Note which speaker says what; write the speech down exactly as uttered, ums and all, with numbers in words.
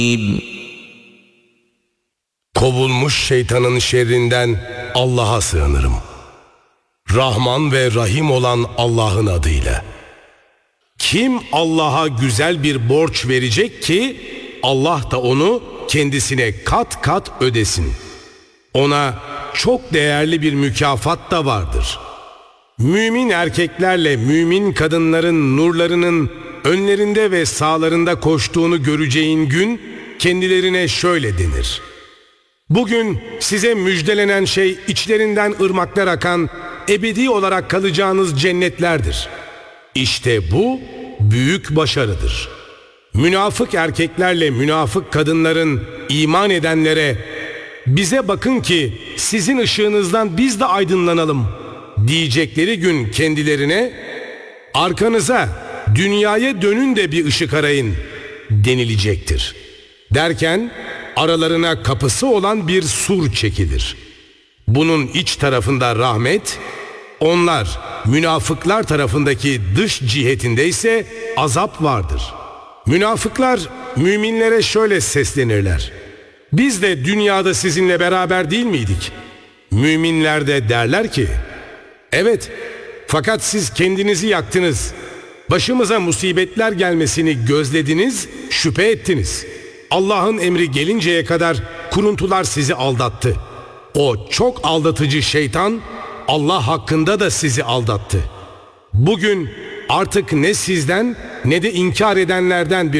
Speaker 1: Kovulmuş şeytanın şerrinden Allah'a sığınırım. Rahman ve Rahim olan Allah'ın adıyla. Kim Allah'a güzel bir borç verecek ki Allah da onu kendisine kat kat ödesin. Ona çok değerli bir mükafat da vardır. Mümin erkeklerle mümin kadınların nurlarının önlerinde ve sağlarında koştuğunu göreceğin gün kendilerine şöyle denir: bugün size müjdelenen şey içlerinden ırmaklar akan, ebedi olarak kalacağınız cennetlerdir. İşte bu büyük başarıdır. Münafık erkeklerle münafık kadınların iman edenlere bize bakın ki sizin ışığınızdan biz de aydınlanalım diyecekleri gün kendilerine arkanıza dünyaya dönün de bir ışık arayın denilecektir. Derken aralarına kapısı olan bir sur çekilir. Bunun iç tarafında rahmet, onlar münafıklar tarafındaki dış cihetinde ise azap vardır. Münafıklar müminlere şöyle seslenirler: biz de dünyada sizinle beraber değil miydik? Müminler de derler ki evet, fakat siz kendinizi yaktınız. Başımıza musibetler gelmesini gözlediniz, şüphe ettiniz. Allah'ın emri gelinceye kadar kuruntular sizi aldattı. O çok aldatıcı şeytan Allah hakkında da sizi aldattı. Bugün artık ne sizden ne de inkar edenlerden bir